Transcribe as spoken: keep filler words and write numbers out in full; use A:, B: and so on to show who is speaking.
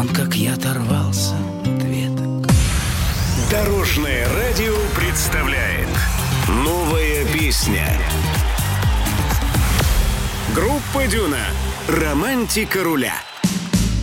A: Он, как я, оторвался от веток.
B: Дорожное радио представляет «Новая песня». Группа «Дюна». «Романтика руля».